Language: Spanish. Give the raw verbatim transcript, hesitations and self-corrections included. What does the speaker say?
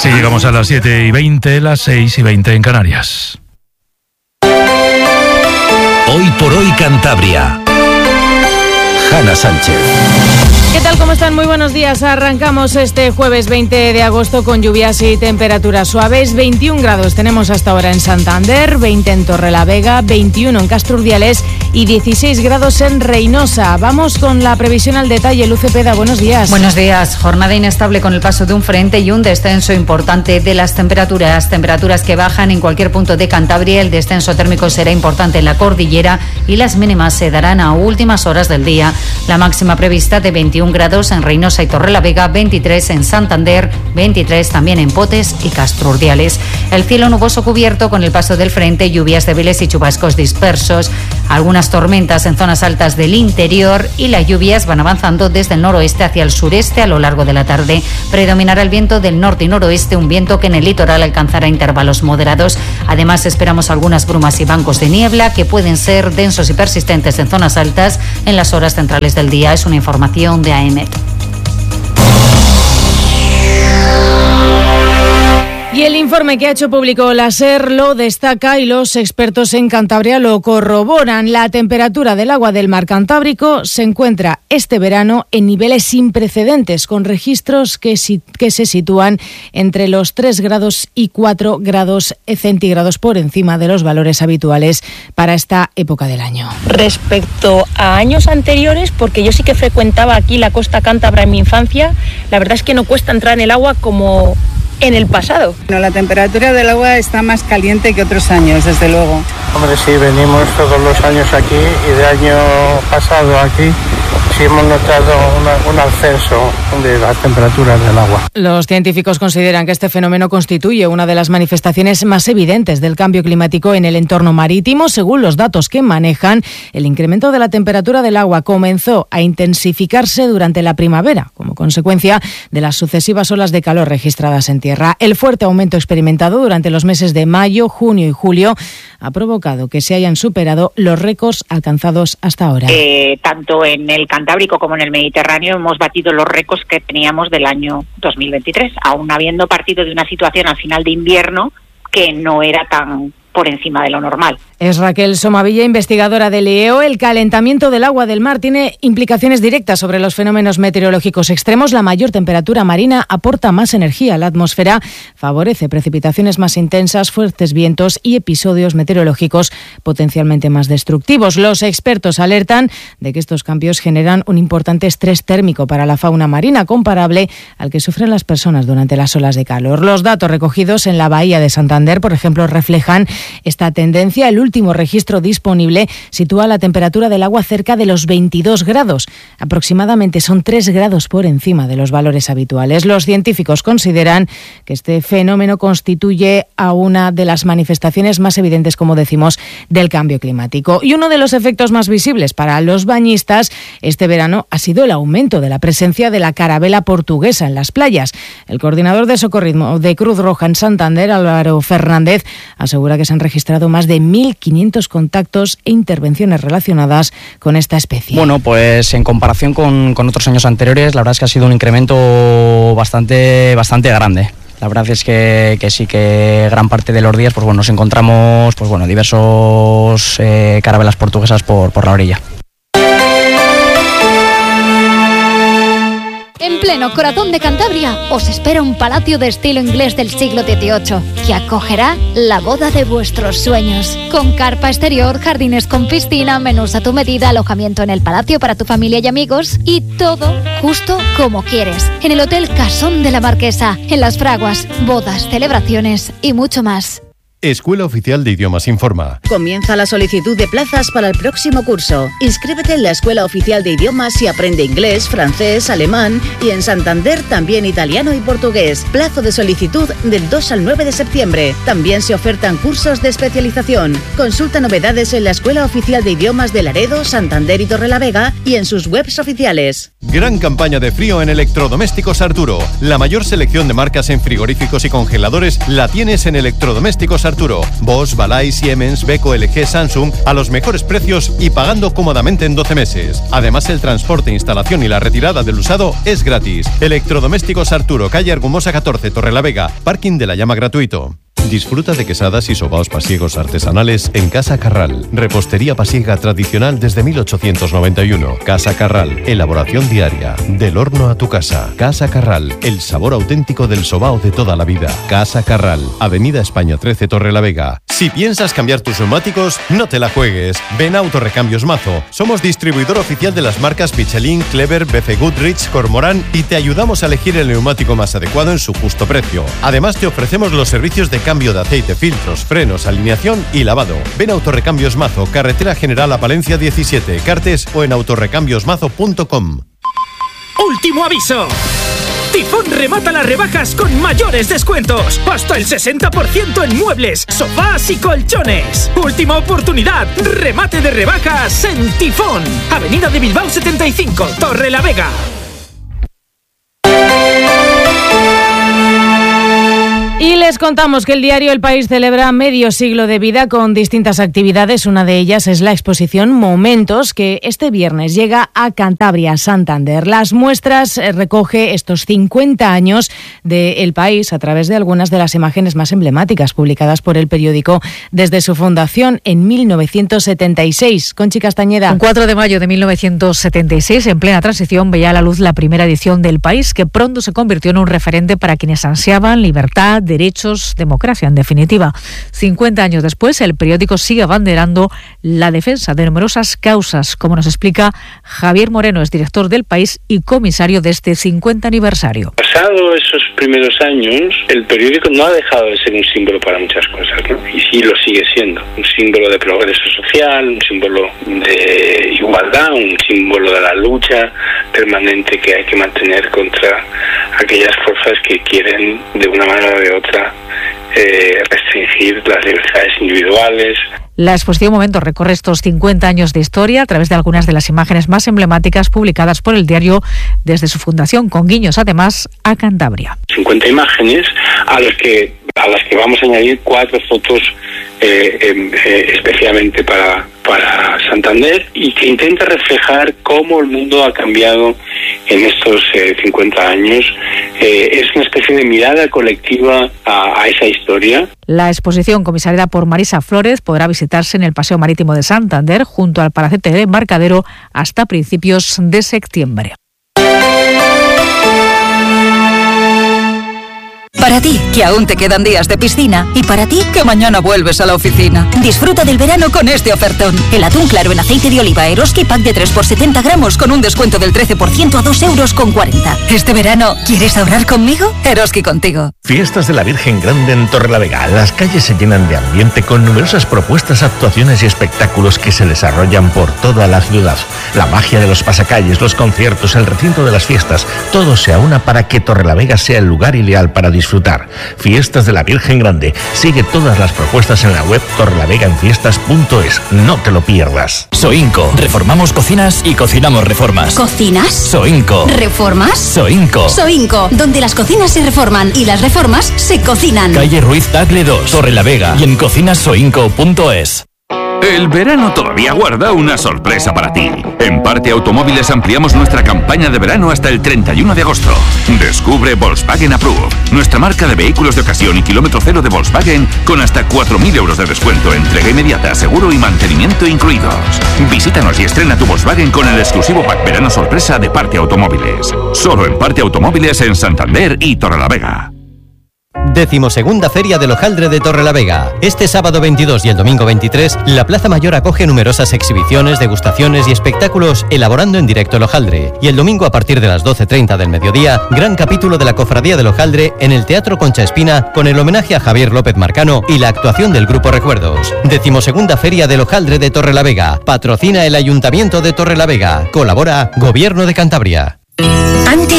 Así llegamos a las siete y veinte, las seis y veinte en Canarias. Hoy por hoy Cantabria. Hanna Sánchez. ¿Qué tal? ¿Cómo están? Muy buenos días. Arrancamos este jueves veinte de agosto con lluvias y temperaturas suaves. veintiún grados tenemos hasta ahora en Santander, veinte en Torrelavega, veintiuno en Castro Urdiales y dieciséis grados en Reinosa. Vamos con la previsión al detalle. Luce Peda, buenos días. Buenos días. Jornada inestable con el paso de un frente y un descenso importante de las temperaturas. Temperaturas que bajan en cualquier punto de Cantabria. El descenso térmico será importante en la cordillera y las mínimas se darán a últimas horas del día. La máxima prevista de veintiún grados en Reinosa y Torrelavega, veintitrés en Santander, veintitrés también en Potes y Castro Urdiales. El cielo nuboso cubierto con el paso del frente, lluvias débiles y chubascos dispersos, algunas tormentas en zonas altas del interior y las lluvias van avanzando desde el noroeste hacia el sureste a lo largo de la tarde. Predominará el viento del norte y noroeste, un viento que en el litoral alcanzará intervalos moderados. Además, esperamos algunas brumas y bancos de niebla que pueden ser densos y persistentes en zonas altas en las horas centrales del día. Es una información de A E M E T. Y el informe que ha hecho público la SER lo destaca y los expertos en Cantabria lo corroboran. La temperatura del agua del mar Cantábrico se encuentra este verano en niveles sin precedentes, con registros que, si, que se sitúan entre los tres grados y cuatro grados centígrados por encima de los valores habituales para esta época del año. Respecto a años anteriores, porque yo sí que frecuentaba aquí la costa cántabra en mi infancia, la verdad es que no cuesta entrar en el agua como en el pasado. No, la temperatura del agua está más caliente que otros años, desde luego. Hombre, sí, venimos todos los años aquí y de año pasado aquí sí hemos notado una, un ascenso de la temperatura del agua. Los científicos consideran que este fenómeno constituye una de las manifestaciones más evidentes del cambio climático en el entorno marítimo. Según los datos que manejan, el incremento de la temperatura del agua comenzó a intensificarse durante la primavera, como consecuencia de las sucesivas olas de calor registradas en tierra. El fuerte aumento experimentado durante los meses de mayo, junio y julio ha provocado que se hayan superado los récords alcanzados hasta ahora. Eh, tanto en el Cantábrico como en el Mediterráneo hemos batido los récords que teníamos del año dos mil veintitrés, aún habiendo partido de una situación al final de invierno que no era tan por encima de lo normal. Es Raquel Somavilla, investigadora del I E O. El calentamiento del agua del mar tiene implicaciones directas sobre los fenómenos meteorológicos extremos. La mayor temperatura marina aporta más energía a la atmósfera, favorece precipitaciones más intensas, fuertes vientos y episodios meteorológicos potencialmente más destructivos. Los expertos alertan de que estos cambios generan un importante estrés térmico para la fauna marina, comparable al que sufren las personas durante las olas de calor. Los datos recogidos en la bahía de Santander, por ejemplo, reflejan esta tendencia. El último registro disponible sitúa la temperatura del agua cerca de los veintidós grados. Aproximadamente son tres grados por encima de los valores habituales. Los científicos consideran que este fenómeno constituye a una de las manifestaciones más evidentes, como decimos, del cambio climático. Y uno de los efectos más visibles para los bañistas este verano ha sido el aumento de la presencia de la carabela portuguesa en las playas. El coordinador de socorrismo de Cruz Roja en Santander, Álvaro Fernández, asegura que se han registrado más de mil quinientos contactos e intervenciones relacionadas con esta especie. Bueno, pues en comparación con, con otros años anteriores, la verdad es que ha sido un incremento bastante, bastante grande. La verdad es que, que sí que gran parte de los días pues bueno, nos encontramos pues bueno, diversos eh, carabelas portuguesas por, por la orilla. En pleno corazón de Cantabria os espera un palacio de estilo inglés del siglo dieciocho que acogerá la boda de vuestros sueños. Con carpa exterior, jardines con piscina, menús a tu medida, alojamiento en el palacio para tu familia y amigos y todo justo como quieres. En el Hotel Casón de la Marquesa, en Las Fraguas, bodas, celebraciones y mucho más. Escuela Oficial de Idiomas informa. Comienza la solicitud de plazas para el próximo curso. Inscríbete en la Escuela Oficial de Idiomas y aprende inglés, francés, alemán y en Santander también italiano y portugués. Plazo de solicitud del dos al nueve de septiembre. También se ofertan cursos de especialización. Consulta novedades en la Escuela Oficial de Idiomas de Laredo, Santander y Torrelavega y en sus webs oficiales. Gran campaña de frío en Electrodomésticos Arturo. La mayor selección de marcas en frigoríficos y congeladores la tienes en Electrodomésticos Arturo. Arturo. Bosch, Balay, Siemens, Beko, L G, Samsung a los mejores precios y pagando cómodamente en doce meses. Además, el transporte, instalación y la retirada del usado es gratis. Electrodomésticos Arturo, calle Argumosa catorce, Torrelavega. Parking de la Llama gratuito. Disfruta de quesadas y sobaos pasiegos artesanales en Casa Carral. Repostería pasiega tradicional desde mil ochocientos noventa y uno. Casa Carral, elaboración diaria. Del horno a tu casa. Casa Carral, el sabor auténtico del sobao de toda la vida. Casa Carral, Avenida España trece, Torrelavega. Si piensas cambiar tus neumáticos, no te la juegues. Ven a Autorrecambios Mazo. Somos distribuidor oficial de las marcas Michelin, Clever, B C Goodrich, Cormorán y te ayudamos a elegir el neumático más adecuado en su justo precio. Además, te ofrecemos los servicios de cambio de aceite, filtros, frenos, alineación y lavado. Ven a Autorrecambios Mazo, Carretera General a Palencia diecisiete, Cartes o en autorrecambios mazo punto com. ¡Último aviso! Tifón remata las rebajas con mayores descuentos. Hasta el sesenta por ciento en muebles, sofás y colchones. Última oportunidad. Remate de rebajas en Tifón. Avenida de Bilbao setenta y cinco, Torrelavega. Y les contamos que el diario El País celebra medio siglo de vida con distintas actividades. Una de ellas es la exposición Momentos, que este viernes llega a Cantabria, Santander. Las muestras eh, recoge estos cincuenta años de El País a través de algunas de las imágenes más emblemáticas publicadas por el periódico desde su fundación en mil novecientos setenta y seis. Conchi Castañeda. El cuatro de mayo de mil novecientos setenta y seis, en plena transición, veía a la luz la primera edición del País, que pronto se convirtió en un referente para quienes ansiaban libertad, derechos, democracia, en definitiva. cincuenta años después, el periódico sigue abanderando la defensa de numerosas causas, como nos explica Javier Moreno, es director del País y comisario de este cincuenta aniversario. Pasado esos primeros años, el periódico no ha dejado de ser un símbolo para muchas cosas, ¿no? Y sí lo sigue siendo. Un símbolo de progreso social, un símbolo de igualdad, un símbolo de la lucha permanente que hay que mantener contra aquellas fuerzas que quieren, de una manera o de otra, eh, restringir las libertades individuales. La exposición Momentos recorre estos cincuenta años de historia a través de algunas de las imágenes más emblemáticas publicadas por el diario desde su fundación, con guiños además a Cantabria. cincuenta imágenes a las que a las que vamos a añadir cuatro fotos eh, eh, especialmente para para Santander, y que intenta reflejar cómo el mundo ha cambiado en estos eh, cincuenta años. Eh, es una especie de mirada colectiva a, a esa historia. La exposición, comisariada por Marisa Flores, podrá visitarse en el Paseo Marítimo de Santander, junto al Palacete del Embarcadero, hasta principios de septiembre. Para ti, que aún te quedan días de piscina, y para ti, que mañana vuelves a la oficina. Disfruta del verano con este ofertón. El atún claro en aceite de oliva Eroski Pack de tres por setenta gramos con un descuento del trece por ciento a dos euros con cuarenta. Este verano, ¿quieres ahorrar conmigo? Eroski contigo. Fiestas de la Virgen Grande en Torrelavega. Las calles se llenan de ambiente con numerosas propuestas, actuaciones y espectáculos que se desarrollan por toda la ciudad. La magia de los pasacalles, los conciertos, el recinto de las fiestas, todo se aúna para que Torrelavega sea el lugar ideal para disfrutar. Fiestas de la Virgen Grande. Sigue todas las propuestas en la web torrelavega-en-fiestas punto es. No te lo pierdas. Soinco. Reformamos cocinas y cocinamos reformas. ¿Cocinas? Soinco. ¿Reformas? Soinco. Soinco, donde las cocinas se reforman y las reformas se cocinan. Calle Ruiz Tagle dos, Torrelavega, y en cocinas soinco punto es. El verano todavía guarda una sorpresa para ti. En Parte Automóviles ampliamos nuestra campaña de verano hasta el treinta y uno de agosto. Descubre Volkswagen Approve, nuestra marca de vehículos de ocasión y kilómetro cero de Volkswagen, con hasta cuatro mil euros de descuento, entrega inmediata, seguro y mantenimiento incluidos. Visítanos y estrena tu Volkswagen con el exclusivo pack verano sorpresa de Parte Automóviles. Solo en Parte Automóviles en Santander y Torrelavega. Decimosegunda Feria del Hojaldre de Torrelavega. Este sábado veintidós y el domingo veintitrés, la Plaza Mayor acoge numerosas exhibiciones, degustaciones y espectáculos elaborando en directo el hojaldre. Y el domingo, a partir de las doce treinta del mediodía, gran capítulo de la Cofradía del Hojaldre en el Teatro Concha Espina, con el homenaje a Javier López Marcano y la actuación del Grupo Recuerdos. Decimosegunda Feria del Hojaldre de Torrelavega. Patrocina el Ayuntamiento de Torrelavega. Colabora Gobierno de Cantabria. Antes